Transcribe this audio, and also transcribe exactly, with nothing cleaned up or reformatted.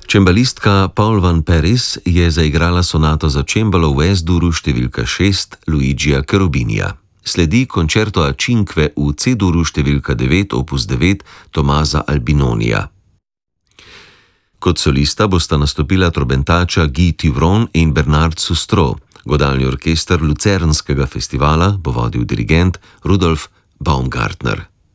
Čembalistka Paul van Parijs je zaigrala sonato za čembalo v S-duru številka šest Luigija Cherubinija. Sledi končerto a cinque v C-duru številka devet opus devet Tomaza Albinonija. Kot solista bosta nastopila trobentača Guy Thuvron in Bernard Sustro. Godalni orkester Lucernskega festivala bo vodil dirigent Rudolf Baumgartner.